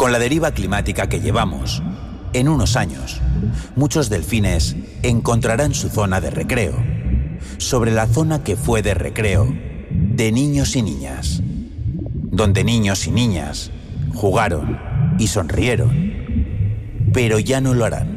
Con la deriva climática que llevamos, en unos años, muchos delfines encontrarán su zona de recreo, sobre la zona que fue de recreo de niños y niñas, donde niños y niñas jugaron y sonrieron, pero ya no lo harán.